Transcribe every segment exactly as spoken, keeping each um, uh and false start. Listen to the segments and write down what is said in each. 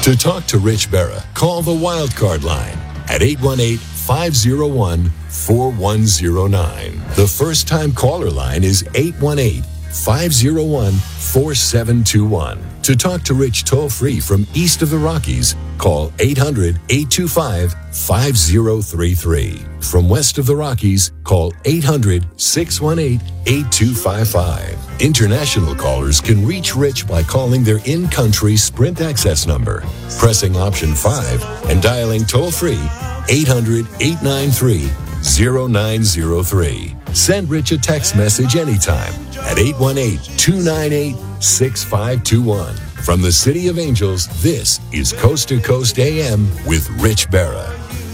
To talk to Rich Berra, call the Wildcard line at eight one eight, five oh one, four one oh nine. The first-time caller line is eight one eight, five oh one, four seven two one. To talk to Rich toll-free from east of the Rockies, call eight hundred, eight two five, five oh three three. From west of the Rockies, call eight hundred, six one eight, eight two five five. International callers can reach Rich by calling their in-country Sprint access number, pressing option five, and dialing toll-free eight hundred, eight nine three, oh nine oh three. Send Rich a text message anytime at eight one eight, two nine eight, six five two one. From the City of Angels, this is Coast to Coast A M with Rich Berra.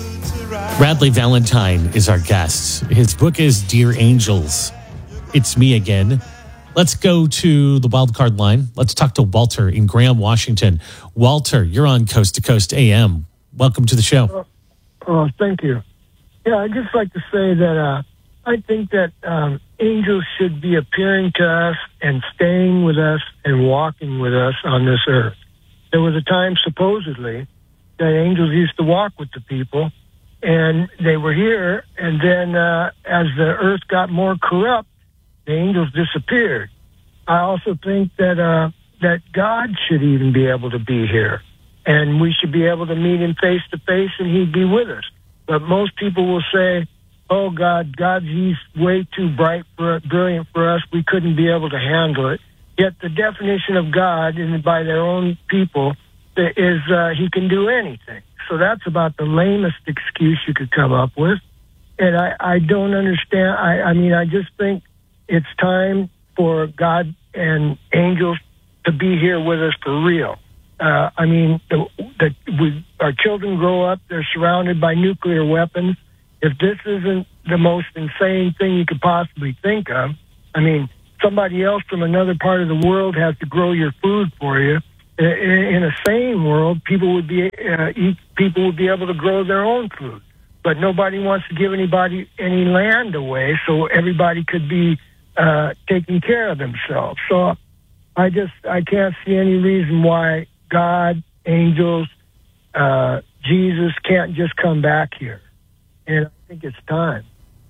Bradley Valentine is our guest. His book is Dear Angels. It's me again. Let's go to the wildcard line. Let's talk to Walter in Graham, Washington. Walter, you're on Coast to Coast A M. Welcome to the show. Oh, oh thank you. Yeah, I'd just like to say that uh, I think that um, angels should be appearing to us and staying with us and walking with us on this earth. There was a time, supposedly, that angels used to walk with the people, and they were here, and then uh, as the earth got more corrupt, the angels disappeared. I also think that uh, that God should even be able to be here, and we should be able to meet him face to face, and he'd be with us. But most people will say, oh, God, God, he's way too bright, for brilliant for us. We couldn't be able to handle it. Yet the definition of God, and by their own people, is uh, he can do anything. So that's about the lamest excuse you could come up with. And I, I don't understand. I, I mean, I just think it's time for God and angels to be here with us for real. Uh, I mean, the, the, we, our children grow up, they're surrounded by nuclear weapons. If this isn't the most insane thing you could possibly think of, I mean, somebody else from another part of the world has to grow your food for you. In, in a sane world, people would be uh, eat, people would be able to grow their own food, but nobody wants to give anybody any land away, so everybody could be uh, taking care of themselves. So I just I can't see any reason why God, angels, uh, Jesus can't just come back here. And I think it's time.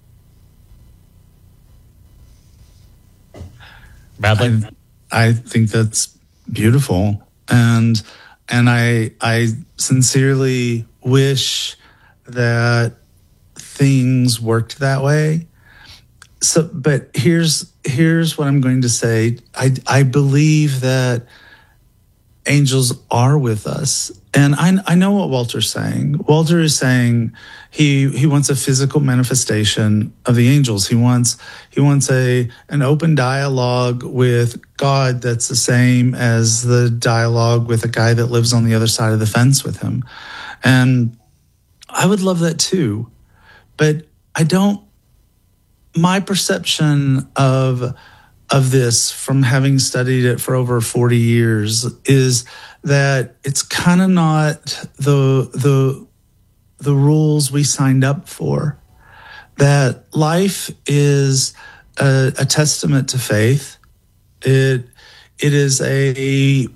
Bradley? I, I think that's beautiful. And and I I sincerely wish that things worked that way. So but here's here's what I'm going to say. I I believe that angels are with us. And I, I know what Walter's saying. Walter is saying he he wants a physical manifestation of the angels. He wants he wants a an open dialogue with God that's the same as the dialogue with a guy that lives on the other side of the fence with him. And I would love that too. But I don't, my perception of of this from having studied it for over forty years is that it's kind of not the the the rules we signed up for. That life is a, a testament to faith. It it is a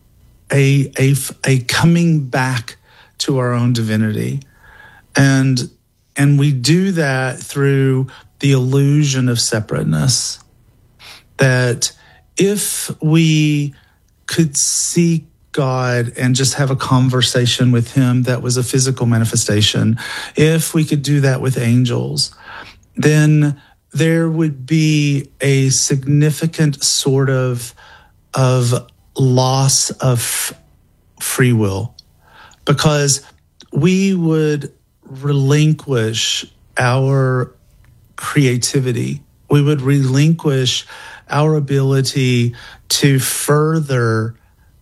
a a a coming back to our own divinity, and and we do that through the illusion of separateness. That if we could seek God and just have a conversation with him that was a physical manifestation, if we could do that with angels, then there would be a significant sort of, of loss of free will, because we would relinquish our creativity. We would relinquish our ability to further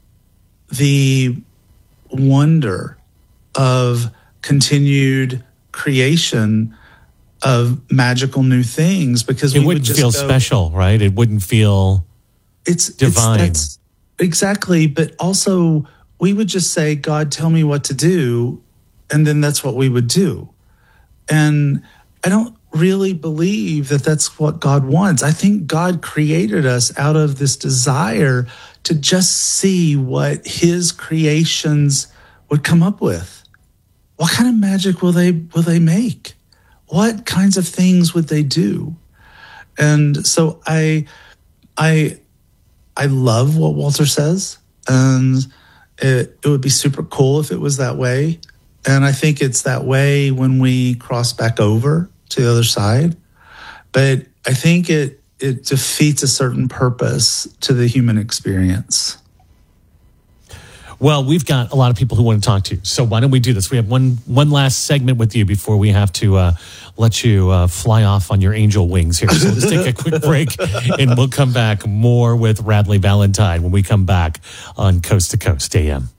the wonder of continued creation of magical new things, because it we wouldn't would just feel go, special, right? It wouldn't feel it's divine. It's, exactly. But also we would just say, God, tell me what to do. And then that's what we would do. And I don't really believe that that's what God wants. I think God created us out of this desire to just see what his creations would come up with. What kind of magic will they will they make? What kinds of things would they do? And so I I I love what Walter says, and it, it would be super cool if it was that way. And I think it's that way when we cross back over to the other side. But I think it it defeats a certain purpose to the human experience. Well, we've got a lot of people who want to talk to you. So why don't we do this? We have one one last segment with you before we have to uh, let you uh, fly off on your angel wings here. So let's take a quick break, and we'll come back more with Radleigh Valentine when we come back on Coast to Coast A M.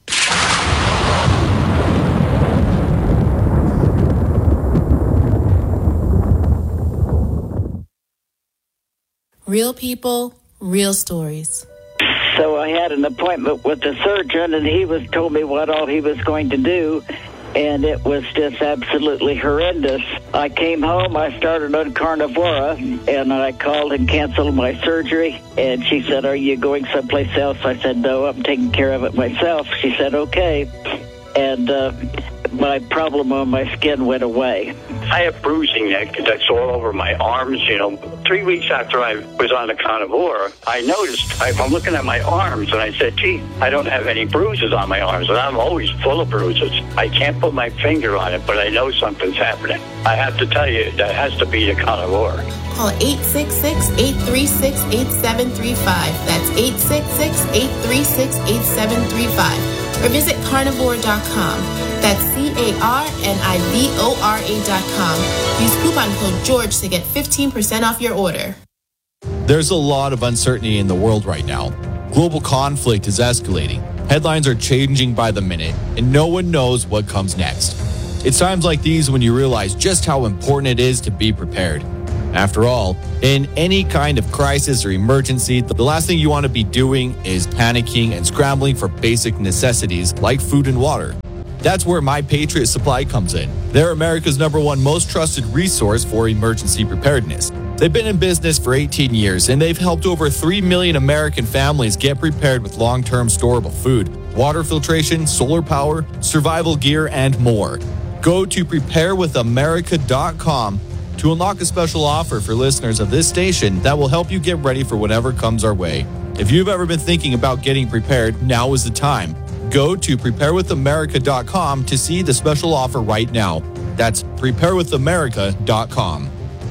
Real people, real stories. So I had an appointment with the surgeon, and he was told me what all he was going to do, and it was just absolutely horrendous. I came home, I started on Carnivora, and I called and canceled my surgery, and she said, "Are you going someplace else?" I said, "No, I'm taking care of it myself." She said, "Okay," and uh, my problem on my skin went away. I have bruising that, that's all over my arms, you know. Three weeks after I was on the Carnivora, I noticed, I, I'm looking at my arms, and I said, gee, I don't have any bruises on my arms, and I'm always full of bruises. I can't put my finger on it, but I know something's happening. I have to tell you, that has to be the Carnivora. Call eight six six, eight three six, eight seven three five. That's eight six six, eight three six, eight seven three five. Or visit carnivore dot com. That's C A R N I V O R A dot com. Use coupon code George to get fifteen percent off your order. There's a lot of uncertainty in the world right now. Global conflict is escalating. Headlines are changing by the minute, and no one knows what comes next. It's times like these when you realize just how important it is to be prepared. After all, in any kind of crisis or emergency, the last thing you want to be doing is panicking and scrambling for basic necessities like food and water. That's where My Patriot Supply comes in. They're America's number one most trusted resource for emergency preparedness. They've been in business for eighteen years, and they've helped over three million American families get prepared with long-term storable food, water filtration, solar power, survival gear, and more. Go to prepare with america dot com to unlock a special offer for listeners of this station that will help you get ready for whatever comes our way. If you've ever been thinking about getting prepared, now is the time. Go to prepare with america dot com to see the special offer right now. That's prepare with america dot com.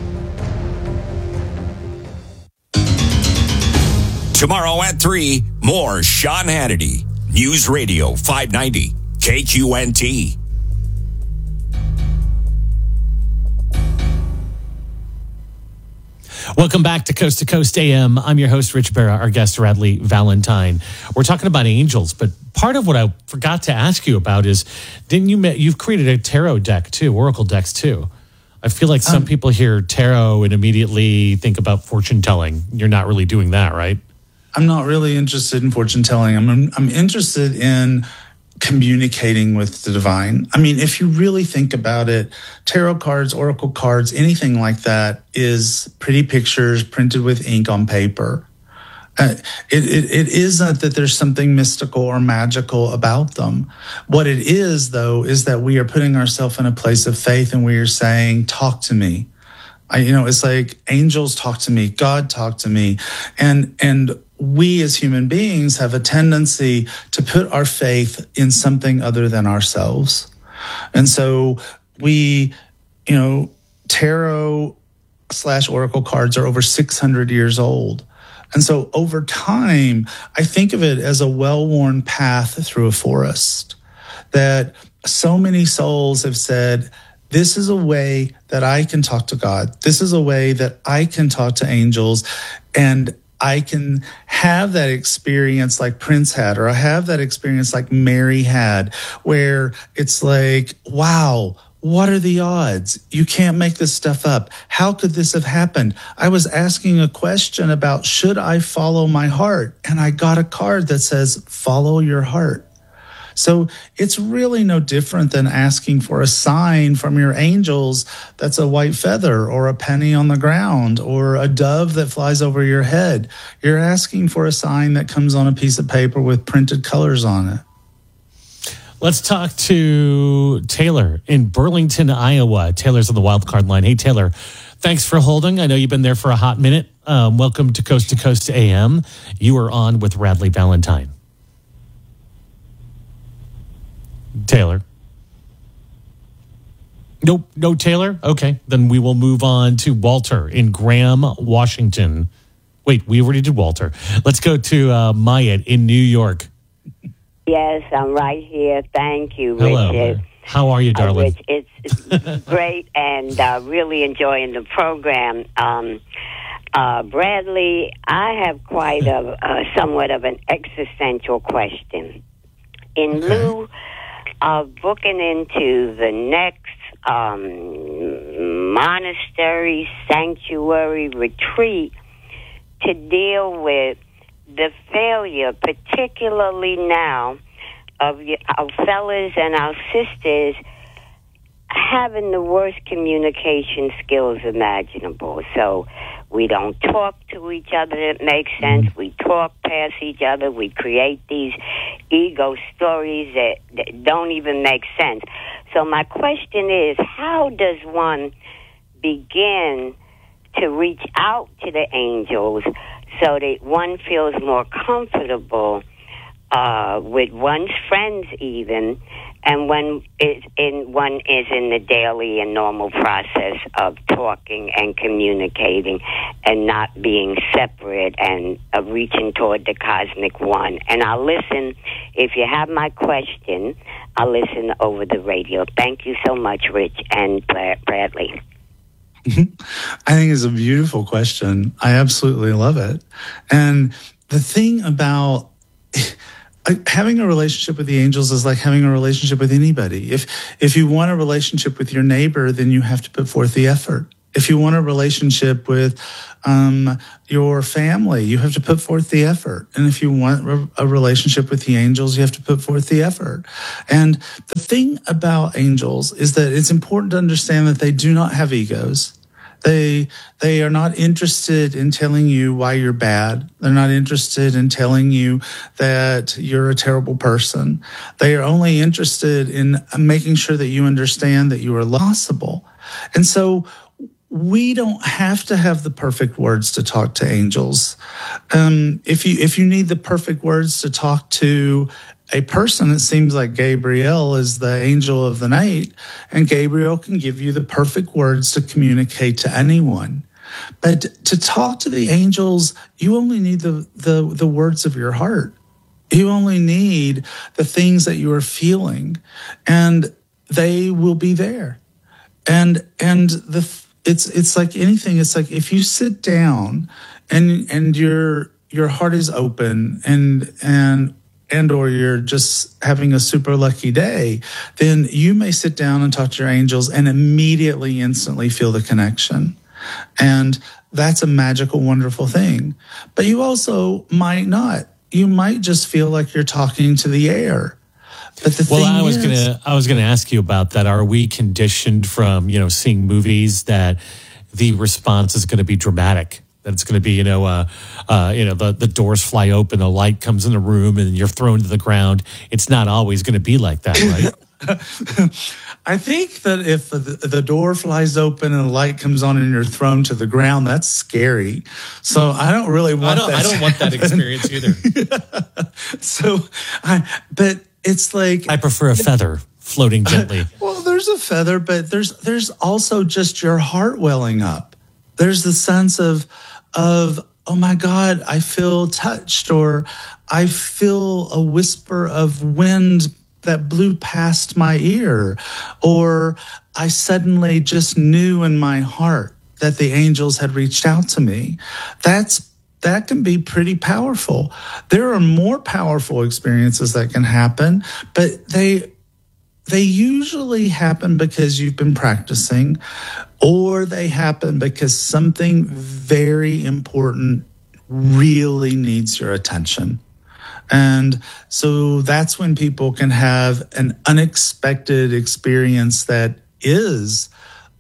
Tomorrow at three, more Sean Hannity. News Radio five ninety, K Q N T. Welcome back to Coast to Coast A M. I'm your host, Rich Barra, our guest, Radleigh Valentine. We're talking about angels, but part of what I forgot to ask you about is, didn't you, you've created a tarot deck too, oracle decks too. I feel like some um, people hear tarot and immediately think about fortune telling. You're not really doing that, right? I'm not really interested in fortune telling. I'm I'm interested in communicating with the divine. I mean, if you really think about it, tarot cards, oracle cards, anything like that is pretty pictures printed with ink on paper. Uh, it, it, it isn't that there's something mystical or magical about them. What it is, though, is that we are putting ourselves in a place of faith, and we are saying, talk to me. I, you know, it's like angels talk to me, God talk to me. And, and we as human beings have a tendency to put our faith in something other than ourselves. And so we, you know, tarot slash oracle cards are over six hundred years old. And so over time, I think of it as a well-worn path through a forest that so many souls have said, this is a way that I can talk to God. This is a way that I can talk to angels, and I can have that experience like Prince had, or I have that experience like Mary had, where it's like, wow, what are the odds? You can't make this stuff up. How could this have happened? I was asking a question about, should I follow my heart? And I got a card that says, follow your heart. So it's really no different than asking for a sign from your angels that's a white feather or a penny on the ground or a dove that flies over your head. You're asking for a sign that comes on a piece of paper with printed colors on it. Let's talk to Taylor in Burlington, Iowa. Taylor's on the wild card line. Hey, Taylor, thanks for holding. I know you've been there for a hot minute. Um, welcome to Coast to Coast A M. You are on with Radley Valentine. Taylor. Nope, no Taylor? Okay, then we will move on to Walter in Graham, Washington. Wait, we already did Walter. Let's go to uh, Myatt in New York. Yes, I'm right here. Thank you, Hello. Richard. How are you, darling? Uh, Rich, it's, it's great and uh, really enjoying the program. Um, uh, Bradley, I have quite a uh, somewhat of an existential question. In Okay. lieu of booking into the next um, monastery, sanctuary, retreat to deal with the failure, particularly now, of our fellas and our sisters having the worst communication skills imaginable. So we don't talk to each other that makes sense. We talk past each other. We create these ego stories that, that don't even make sense. So my question is, how does one begin to reach out to the angels so that one feels more comfortable uh, with one's friends even, and when is in one is in the daily and normal process of talking and communicating and not being separate and uh, reaching toward the cosmic one. And I'll listen, if you have my question, I'll listen over the radio. Thank you so much, Rich and Bradley. I think it's a beautiful question. I absolutely love it. And the thing about having a relationship with the angels is like having a relationship with anybody. If if you want a relationship with your neighbor, then you have to put forth the effort. If you want a relationship with um, your family, you have to put forth the effort. And if you want a relationship with the angels, you have to put forth the effort. And the thing about angels is that it's important to understand that they do not have egos. They they are not interested in telling you why you're bad. They're not interested in telling you that you're a terrible person. They are only interested in making sure that you understand that you are lossable. And so we don't have to have the perfect words to talk to angels. Um, if you if you need the perfect words to talk to a person, it seems like Gabriel is the angel of the night, and Gabriel can give you the perfect words to communicate to anyone. But to talk to the angels, you only need the the, the words of your heart. You only need the things that you are feeling, and they will be there. And and the it's it's like anything. It's like if you sit down and and your your heart is open and and and or you're just having a super lucky day, then you may sit down and talk to your angels and immediately, instantly feel the connection. And that's a magical, wonderful thing. But you also might not. You might just feel like you're talking to the air. But the well, thing I was is, gonna, I was gonna ask you about that. Are we conditioned from, you know, seeing movies that the response is going to be dramatic? That it's going to be, you know, uh, uh, you know, the, the doors fly open, the light comes in the room, and you're thrown to the ground. It's not always going to be like that, right? I think that if the, the door flies open and the light comes on and you're thrown to the ground, that's scary. So I don't really want I don't, that. I don't want that experience either. So, I, but it's like I prefer a feather floating gently. Uh, well, there's a feather, but there's there's also just your heart welling up. There's the sense of of oh my God, I feel touched, or I feel a whisper of wind that blew past my ear, or I suddenly just knew in my heart that the angels had reached out to me. That's that can be pretty powerful. There are more powerful experiences that can happen, but they they usually happen because you've been practicing, or they happen because something very important really needs your attention. And so that's when people can have an unexpected experience that is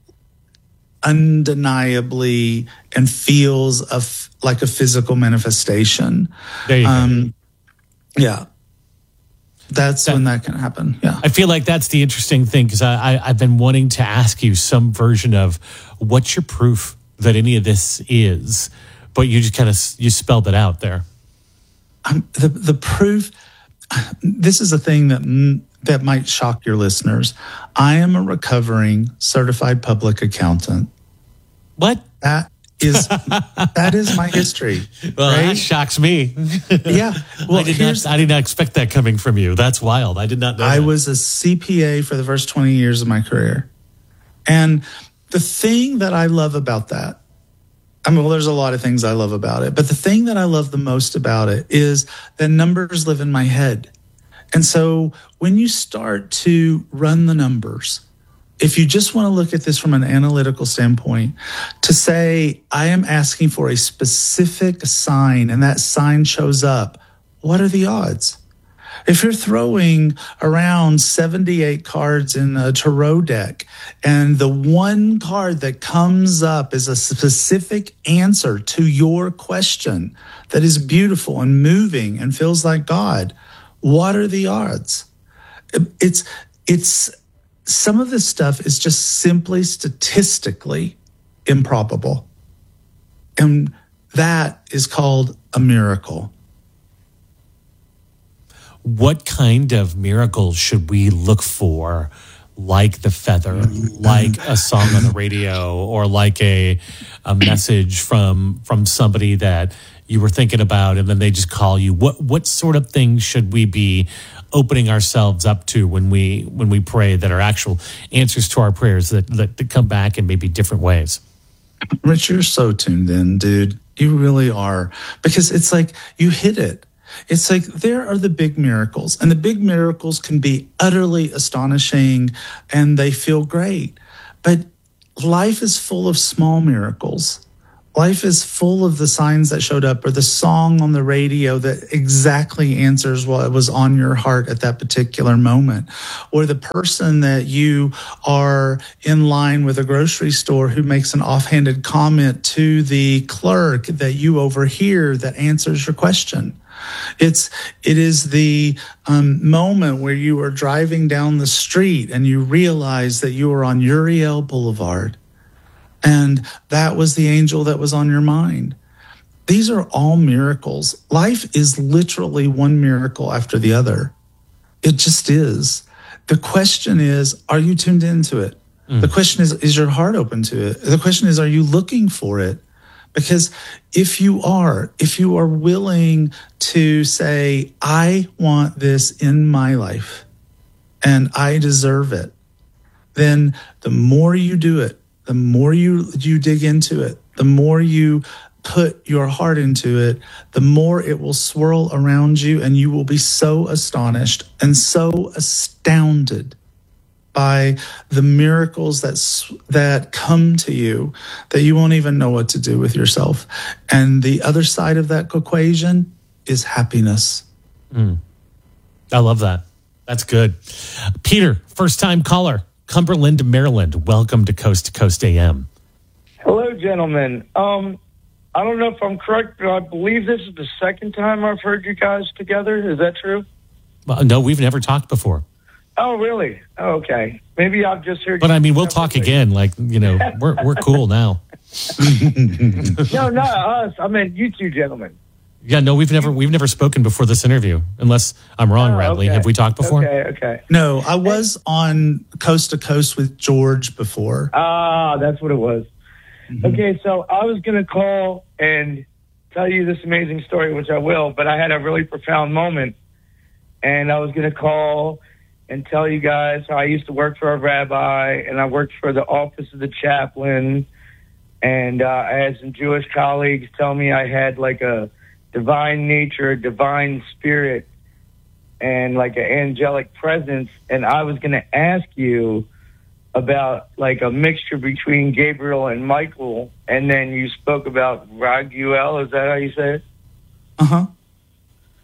undeniably and feels of like a physical manifestation. There you um, go. Yeah. That's that, when that can happen. Yeah. I feel like that's the interesting thing, because I, I, I've been wanting to ask you some version of what's your proof that any of this is, but you just kind of, you spelled it out there. Um, the the proof, this is a thing that that might shock your listeners. I am a recovering certified public accountant. What? That is that is my history. Well, right? that shocks me. Yeah. Well, I did not I did not expect that coming from you. That's wild. I did not know I that. was a C P A for the first twenty years of my career. And the thing that I love about that, I mean, well, there's a lot of things I love about it, but the thing that I love the most about it is that numbers live in my head. And so when you start to run the numbers, if you just want to look at this from an analytical standpoint, to say, I am asking for a specific sign and that sign shows up, what are the odds? If you're throwing around seventy-eight cards in a tarot deck and the one card that comes up is a specific answer to your question that is beautiful and moving and feels like God, what are the odds? It's, it's, some of this stuff is just simply statistically improbable. And that is called a miracle. What kind of miracles should we look for, like the feather, like a song on the radio, or like a a message from from somebody that you were thinking about and then they just call you? What what sort of things should we be opening ourselves up to when we when we pray, that are actual answers to our prayers that, that, that come back in maybe different ways? Rich, you're so tuned in, dude. You really are. Because it's like you hit it. It's like there are the big miracles, and the big miracles can be utterly astonishing and they feel great. But life is full of small miracles. Life is full of the signs that showed up, or the song on the radio that exactly answers what was on your heart at that particular moment, or the person that you are in line with a grocery store who makes an offhanded comment to the clerk that you overhear that answers your question. It's it is the um, moment where you are driving down the street and you realize that you are on Uriel Boulevard, and that was the angel that was on your mind. These are all miracles. Life is literally one miracle after the other. It just is. The question is, are you tuned into it? Mm. The question is, is your heart open to it? The question is, are you looking for it? Because if you are, if you are willing to say, I want this in my life and I deserve it, then the more you do it, the more you, you dig into it, the more you put your heart into it, the more it will swirl around you, and you will be so astonished and so astounded by the miracles that that come to you that you won't even know what to do with yourself. And the other side of that equation is happiness. Mm. I love that. That's good. Peter, first time caller, Cumberland, Maryland. Welcome to Coast to Coast A M. Hello, gentlemen. Um, I don't know if I'm correct, but I believe this is the second time I've heard you guys together. Is that true? Well, no, we've never talked before. Oh, really? Oh, okay. Maybe I've just heard. But I mean, we'll talk again. Like, you know, we're we're cool now. No, not us. I meant you two gentlemen. Yeah, no, we've never we've never spoken before this interview, unless I'm wrong, Oh, Radley. okay. Have we talked before? Okay, okay. No, I was on Coast to Coast with George before. Ah, that's what it was. Mm-hmm. Okay, so I was going to call and tell you this amazing story, which I will, but I had a really profound moment, and I was going to call and tell you guys how I used to work for a rabbi, and I worked for the office of the chaplain, and uh, I had some Jewish colleagues tell me I had like a divine nature, a divine spirit, and like an angelic presence, and I was going to ask you about like a mixture between Gabriel and Michael, and then you spoke about Raguel. Is that how you say it? Uh-huh.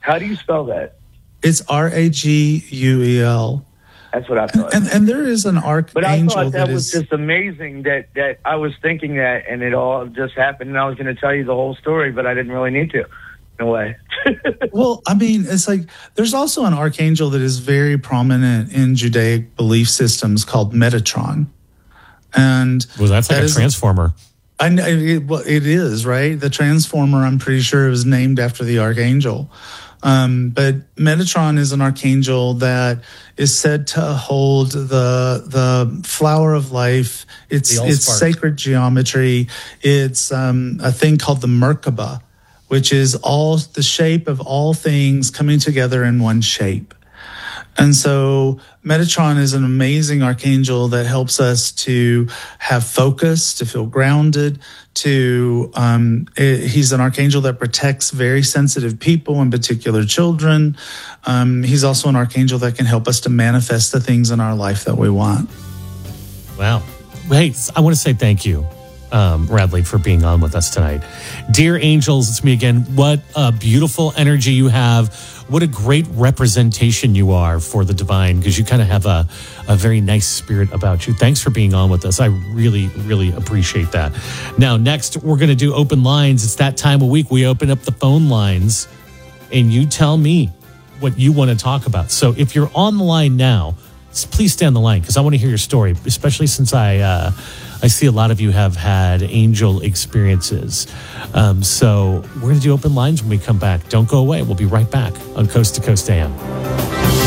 How do you spell that? It's R A G U E L. That's what I thought. And, and there is an archangel But I thought that, that was is, just amazing that, that I was thinking that and it all just happened and I was going to tell you the whole story, but I didn't really need to, in a way. Well, I mean, it's like there's also an archangel that is very prominent in Judaic belief systems called Metatron. And well, that's like that a is, transformer. I know it, well, it is, right? The transformer, I'm pretty sure, was named after the archangel. Um, but Metatron is an archangel that is said to hold the the flower of life. It's it's sacred geometry. It's um, a thing called the Merkaba, which is all the shape of all things coming together in one shape. And so Metatron is an amazing archangel that helps us to have focus, to feel grounded, to, um, it, he's an archangel that protects very sensitive people, in particular children. Um, he's also an archangel that can help us to manifest the things in our life that we want. Wow. Hey, I want to say thank you, um, Radley, for being on with us tonight. Dear angels, it's me again. What a beautiful energy you have. What a great representation you are for the divine, because you kind of have a, a very nice spirit about you. Thanks for being on with us. I really, really appreciate that. Now, next, we're going to do open lines. It's that time of week. We open up the phone lines, and you tell me what you want to talk about. So if you're on the line now, please stay on the line, because I want to hear your story, especially since I uh, I see a lot of you have had angel experiences. Um, so we're going to do open lines when we come back. Don't go away. We'll be right back on Coast to Coast A M.